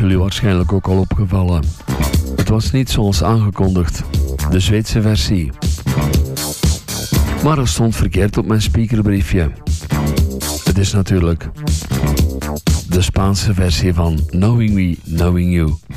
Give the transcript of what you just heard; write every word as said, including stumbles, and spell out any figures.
jullie waarschijnlijk ook al opgevallen. Het was niet zoals aangekondigd, de Zweedse versie. Maar er stond verkeerd op mijn speakerbriefje. Het is natuurlijk de Spaanse versie van Knowing Me, Knowing You.